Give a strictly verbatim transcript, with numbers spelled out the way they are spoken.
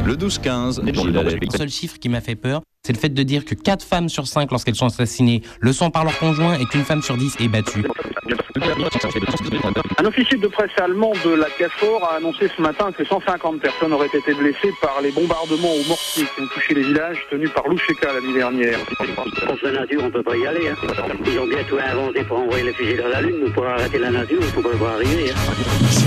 Le douze quinze. Le seul chiffre qui m'a fait peur, c'est le fait de dire que quatre femmes sur cinq, lorsqu'elles sont assassinées, le sont par leur conjoint et qu'une femme sur dix est battue. Un officier de presse allemand de la KFOR a annoncé ce matin que cent cinquante personnes auraient été blessées par les bombardements au mortier qui ont touché les villages tenus par l'Oucheka la nuit dernière. Contre la nature, on ne peut pas y aller. Hein. Ils ont bien tout inventé pour envoyer les fusils dans la Lune, mais pour arrêter la nature, il ne faut pas le voir arriver. Hein.